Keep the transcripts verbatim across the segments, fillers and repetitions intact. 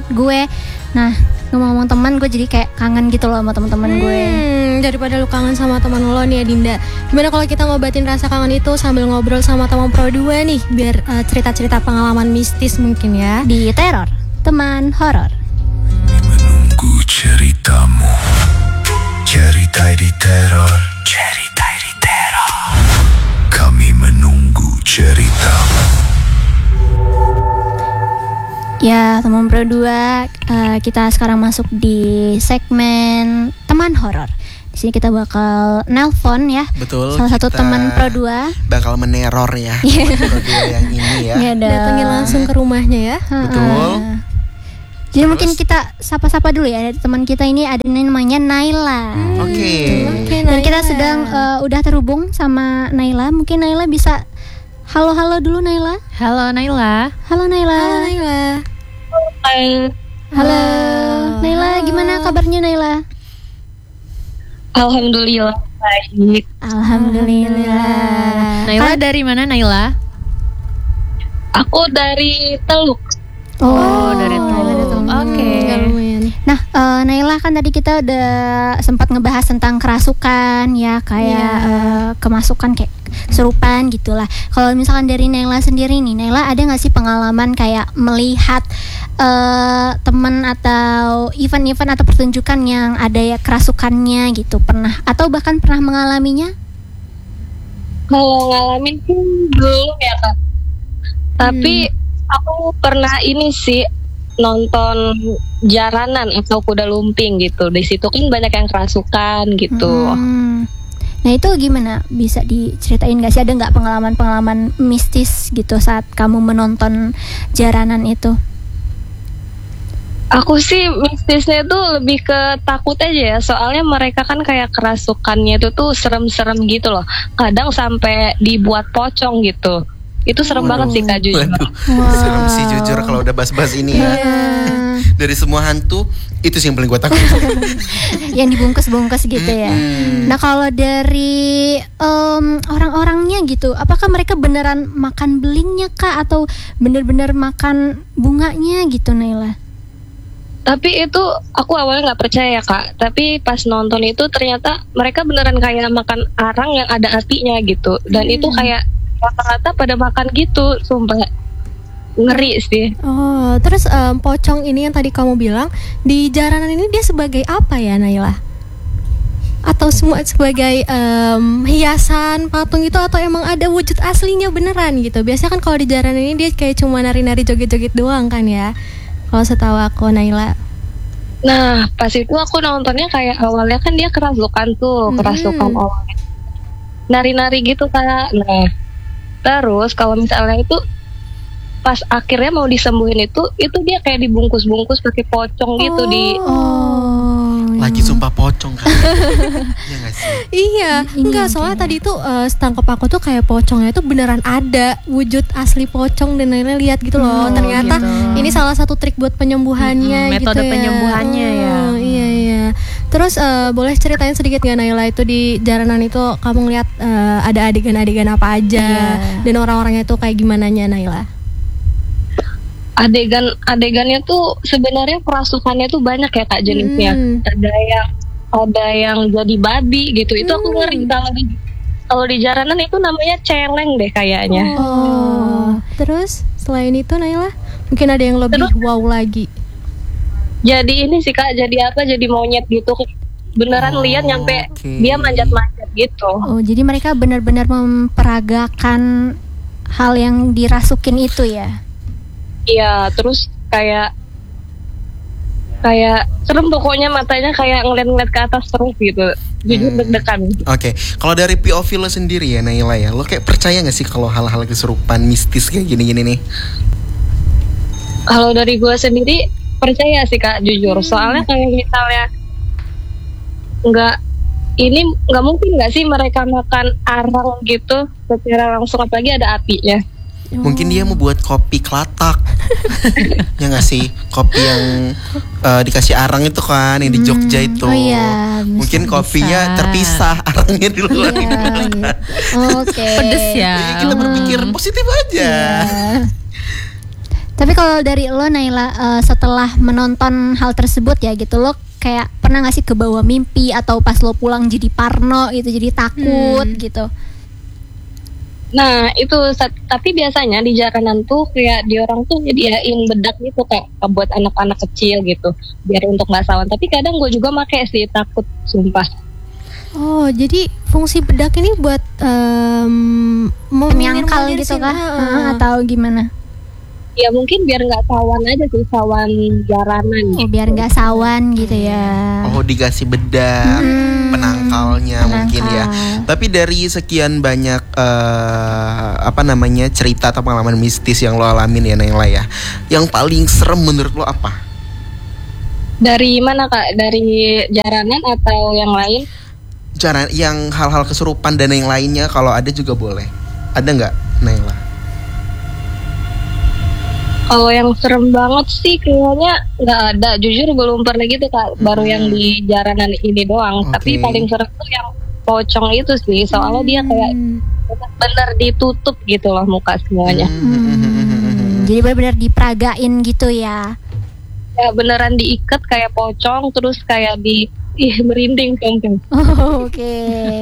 gue. Nah, ngomong-ngomong teman, gue jadi kayak kangen gitu loh sama teman-teman hmm, gue. Daripada lu kangen sama teman lo nih ya Dinda, gimana kalau kita ngobatin rasa kangen itu sambil ngobrol sama teman Pro dua nih, biar uh, cerita-cerita pengalaman mistis mungkin ya di Teror Teman Horor. Menunggu ceritamu, cerita di Teror, cerita di Teror. Kami menunggu ceritamu. Ya, teman Pro dua, uh, kita sekarang masuk di segmen Teman Horor. Di sini kita bakal nelpon ya. Betul. Salah satu teman Pro dua. Bakal meneror ya. Pro dua yang ini ya. Ya, datengin langsung ke rumahnya ya. Betul. Uh, Jadi Terus? Mungkin kita sapa-sapa dulu ya. Teman kita ini ada namanya Naila. Hmm, Oke. Okay. Okay, Dan kita sedang uh, udah terhubung sama Naila. Mungkin Naila bisa halo-halo dulu Naila. Halo Naila. Halo Naila. Halo Naila. Halo. Halo. Naila, gimana kabarnya Naila? Alhamdulillah baik. Alhamdulillah. Naila dari mana Naila? Aku dari Teluk. Oh, oh dari Teluk. Oke. Okay. Nah, uh, Naila kan tadi kita udah sempat ngebahas tentang kerasukan ya, kayak yeah. uh, kemasukan kayak kesurupan gitulah. Kalau misalkan dari Naila sendiri nih, Naila ada nggak sih pengalaman kayak melihat uh, teman atau event-event atau pertunjukan yang ada ya kerasukannya gitu, pernah atau bahkan pernah mengalaminya? Kalau ngalamin sih belum ya Kak. Tapi hmm. aku pernah ini sih nonton jaranan atau kuda lumping gitu. Di situ kan banyak yang kerasukan gitu. Hmm. Nah itu gimana? Bisa diceritain gak sih? Ada gak pengalaman-pengalaman mistis gitu saat kamu menonton jaranan itu? Aku sih mistisnya tuh lebih ke takut aja ya. Soalnya mereka kan kayak kerasukannya itu tuh serem-serem gitu loh. Kadang sampai dibuat pocong gitu. Itu serem Waduh. banget sih Kak jujur. Waduh. Wow. Serem sih jujur kalau udah bahas-bahas ini ya. Yeah. Dari semua hantu itu sih yang paling gue takut. Yang dibungkus-bungkus gitu ya. Mm-hmm. Nah kalau dari um, orang-orangnya gitu, apakah mereka beneran makan belingnya kah atau bener-bener makan bunganya gitu Naila? Tapi itu aku awalnya nggak percaya Kak. Tapi pas nonton itu ternyata mereka beneran kayak makan arang yang ada apinya gitu. Dan hmm. itu kayak rata-rata pada makan gitu, sumpah ngeri sih. Oh, terus um, pocong ini yang tadi kamu bilang di jaranan ini dia sebagai apa ya Naila? Atau semua sebagai um, hiasan patung itu atau emang ada wujud aslinya beneran gitu? Biasanya kan kalau di jaranan ini dia kayak cuma nari-nari joget-joget doang kan ya? Kalau setahu aku Naila. Nah, pas itu aku nontonnya kayak awalnya kan dia kerasukan tuh, hmm. kerasukan awalnya. Nari-nari gitu Kak. Nah, terus kalau misalnya itu pas akhirnya mau disembuhin itu, itu dia kayak dibungkus-bungkus pakai pocong gitu. Oh. di Oh. Lagi sumpah pocong kan. Iya gak sih? Iya, enggak soalnya tadi tuh uh, setangkep aku tuh kayak pocongnya itu beneran ada wujud asli pocong dan Naila lihat gitu loh. Oh, Ternyata gitu. ini salah satu trik buat penyembuhannya hmm, gitu metode ya. penyembuhannya oh, ya. Iya iya. Terus uh, boleh ceritain sedikit nggak Naila itu di jaranan itu kamu ngeliat uh, ada adegan-adegan apa aja yeah. dan orang-orangnya tuh kayak gimana nya Naila? Adegan-adegannya tuh sebenarnya kerasukannya tuh banyak ya Kak jenisnya. Hmm. Ada yang ada yang jadi babi gitu. Itu aku ngeri kalau di kalau di jaranan itu namanya celeng deh kayaknya. Oh. Terus selain itu Naila, mungkin ada yang lebih Terus, wow lagi. Jadi ini sih Kak, jadi apa? Jadi monyet gitu. Beneran oh, lihat nyampe okay. dia manjat-manjat gitu. Oh, jadi mereka benar-benar memperagakan hal yang dirasukin itu ya? Iya, terus kayak kayak serem pokoknya, matanya kayak ngeliat-ngeliat ke atas terus gitu. Jujur hmm. deg-degan. Oke, okay. Kalau dari P O V lo sendiri ya Naila ya, lo kayak percaya nggak sih kalau hal-hal kesurupan mistis kayak gini-gini nih? Kalau dari gue sendiri percaya sih Kak, jujur. Soalnya kayak misalnya nggak ini nggak mungkin nggak sih mereka makan arang gitu secara langsung, apalagi ada apinya. Mungkin dia mau buat kopi kelatak. Ya nggak sih, kopi yang uh, dikasih arang itu kan, yang di Jogja itu. Oh iya, mungkin kopinya terpisah, arangnya di luar. Iya, gitu. Oke. Pedes ya. Jadi kita berpikir positif aja. Iya. Tapi kalau dari lo Naila, uh, setelah menonton hal tersebut ya gitu, lo kayak pernah gak sih kebawa mimpi atau pas lo pulang jadi parno gitu, jadi takut Hmm. gitu? Nah itu sat- tapi biasanya di jaranan tuh kayak di orang tuh nyediain bedak gitu kayak buat anak-anak kecil gitu biar untuk nggak sawan. Tapi kadang gue juga make sih takut sumpah. Oh, jadi fungsi bedak ini buat um, Menyangkal gitu kah? Uh, atau gimana? Ya mungkin biar nggak sawan aja sih, sawan jaranan. Oh, biar nggak sawan gitu ya. Oh, dikasih bedak, Hmm, penangkalnya mungkin ya. penangkal. Tapi dari sekian banyak eh, apa namanya cerita atau pengalaman mistis yang lo alamin ya Naila ya, yang paling serem menurut lo apa? Dari mana kak? Dari jaranan atau yang lain? Cara yang hal-hal kesurupan dan yang lainnya kalau ada juga boleh. Ada nggak Naila? Kalau yang serem banget sih kayaknya nggak ada. Jujur belum pernah gitu kak. Baru yang di jaranan ini doang. Oke. Tapi paling serem tuh yang pocong itu sih. Soalnya dia kayak benar-benar ditutup gitu loh muka semuanya. Hmm, jadi benar-benar diperagain gitu ya. Ya beneran diikat kayak pocong. Terus kayak di ih merinding kan. Oh, oke.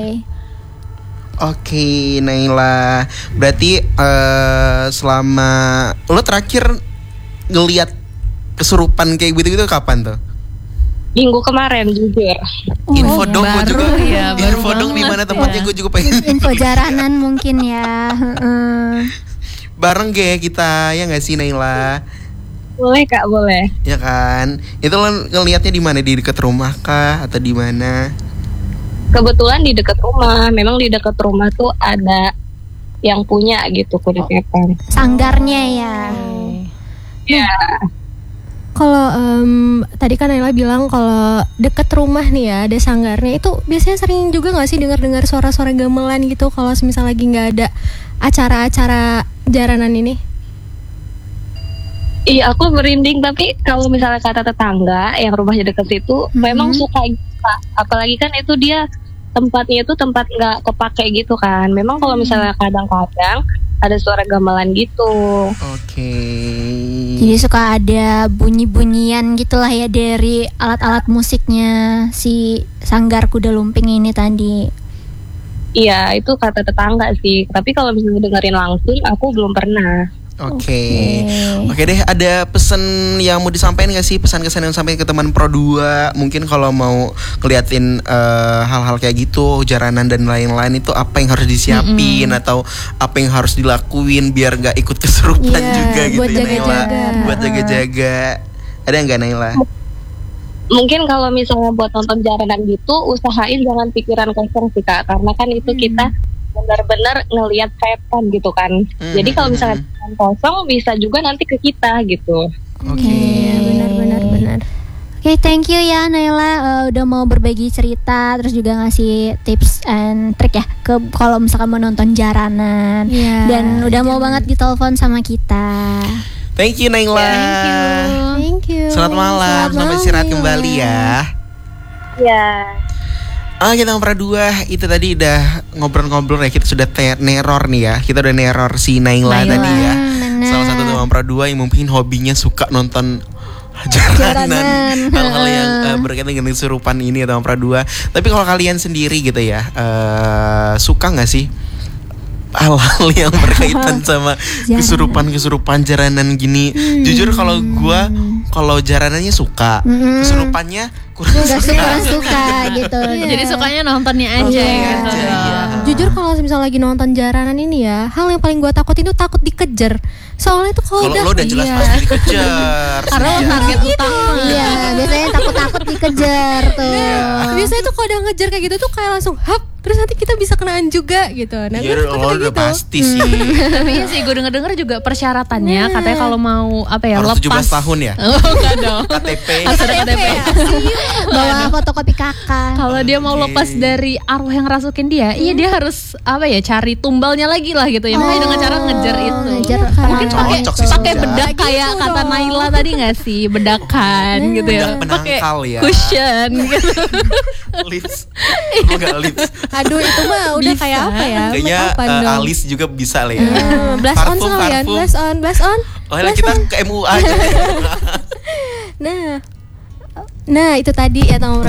Oke Naila, berarti eh, selama lo terakhir ngelihat kesurupan kayak gitu-gitu kapan tuh? Minggu kemarin jujur. Info dong gue baru juga. ya, baru Info dong di banget mana tempatnya ya. gue juga pengen. Info jaranan mungkin ya. Heeh. Bareng kayak kita ya nggak sih Naila? Boleh kak, boleh. Ya kan? Itu lo ngelihatnya di mana? Di dekat rumah kah atau di mana? Kebetulan di dekat rumah. Memang di dekat rumah tuh ada yang punya gitu kuda kepang. Sanggarnya ya. Ya. Kalau em, tadi kan Naila bilang kalau deket rumah nih ya ada sanggarnya, itu biasanya sering juga nggak sih dengar-dengar suara-suara gamelan gitu kalau misal lagi nggak ada acara-acara jaranan ini? Iya, aku merinding. Tapi kalau misalnya kata tetangga yang rumahnya dekat situ, Mhm. memang suka gitu, Kak. Apalagi kan itu dia tempatnya itu tempat nggak kepake gitu kan. Memang kalau misalnya kadang-kadang ada suara gamelan gitu. Oke. Jadi suka ada bunyi-bunyian gitulah ya dari alat-alat musiknya si Sanggar Kuda Lumping ini tadi. Iya, itu kata tetangga sih. Tapi kalau misalnya dengerin langsung, aku belum pernah. Oke. Oke deh, ada pesan yang mau disampaikan gak sih? Pesan-kesan yang sampai ke teman Pro dua, mungkin kalau mau ngeliatin eh, hal-hal kayak gitu, jaranan dan lain-lain, itu apa yang harus disiapin atau apa yang harus dilakuin biar gak ikut kesurupan Iya, juga gitu buat ya Naila. jaga-jaga. Buat jaga-jaga. Ada nggak Naila? Mungkin kalau misalnya buat nonton jaranan gitu, usahain jangan pikiran kosong sih Kak. Karena kan itu kita benar-benar ngelihat setan gitu kan. Hmm, Jadi kalau hmm, misalnya hmm. pikiran kosong bisa juga nanti ke kita gitu. Oke. Iya, benar-benar benar. Oke, thank you ya Naila, eh, udah mau berbagi cerita terus juga ngasih tips and trick ya ke kalau misalkan mau nonton jaranan. Iya, Dan udah mau banget ditelepon sama kita. Thank you Naila. Thank you. Selamat malam, selamat istirahat Naila. kembali ya. Ya. Ah, kita ngobrol dua itu tadi udah ngobrol-ngobrol ya, kita sudah te- neror nih ya. Kita udah neror si Naila, Naila. tadi ya. Benar. Salah satu teman Pro dua yang mungkin hobinya suka nonton jaranan, Jaranan. hal-hal yang eh, berkaitan dengan kesurupan ini ya teman Pro dua. Tapi kalau kalian sendiri gitu ya, eh, suka nggak sih hal-hal yang berkaitan sama kesurupan-kesurupan jaranan gini? Jujur kalau gua kalau jaranannya suka, Mm-mm. kesurupannya kurang Gak suka. suka suka gitu. Jadi sukanya nontonnya aja Iya. gitu. Aja, iya. Jujur kalau misal lagi nonton jaranan ini ya, hal yang paling gue takutin itu takut dikejar. Soalnya itu kalau Kalau udah lo udah jelas iya. pasti dikejar. Karena lo Iya. target utama. Iya, biasanya takut-takut dikejar tuh. Biasanya tuh kalau udah ngejar kayak gitu tuh kayak langsung hap, terus nanti kita bisa kenaan juga gitu. Nah, Iya, gue takut lo kayak udah gitu. pasti sih. Tapi iya sih gue denger-denger juga persyaratannya katanya kalau mau apa ya Harus lepas tujuh belas tahun ya? Oh enggak dong. K T P. Harus ada K T P. Bawa fotokopi kakak. Kalau dia mau Oke. lepas dari arwah yang rasukin dia, iya dia harus apa ya cari tumbalnya lagi lah gitu ya. Makanya dengan cara ngejar itu. Ngejar Mungkin kayak pakai Cocok sih pakai sebenarnya. bedak kayak Gitu kata dong. Naila tadi nggak sih bedakan gitu ya. Bedak Pakai penangkal ya. cushion gitu. Lips. Lo gak lips. Aduh, itu mah udah Bisa. kayak apa ya? Kayaknya Make upan eh, dong. alis juga bisa lah ya. Hmm, blast on Parfum, sekalian, parfum. blast on, blast on. Oh ya kita ke M U aja. Nah, nah itu tadi ya teman